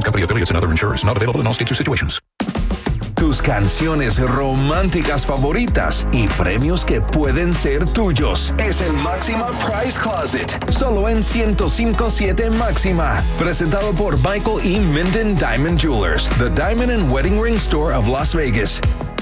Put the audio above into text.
Insurance Company affiliates and other insurers. Not available in all states or situations. Tus canciones románticas favoritas y premios que pueden ser tuyos. Es el Máxima Price Closet. Solo en 105.7 Máxima. Presentado por Michael E. Minden Diamond Jewelers. The Diamond and Wedding Ring Store of Las Vegas.